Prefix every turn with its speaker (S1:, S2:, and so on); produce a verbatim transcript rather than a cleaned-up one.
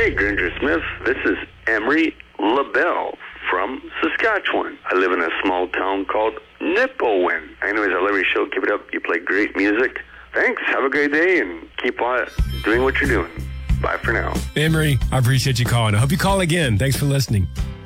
S1: Hey, Granger Smith. This is Emery LaBelle from Saskatchewan. I live in a small town called Nipawin. Anyways, I love your show. Keep it up. You play great music. Thanks. Have a great day and keep on doing what you're doing. Bye for now.
S2: Emery, I appreciate you calling. I hope you call again. Thanks for listening.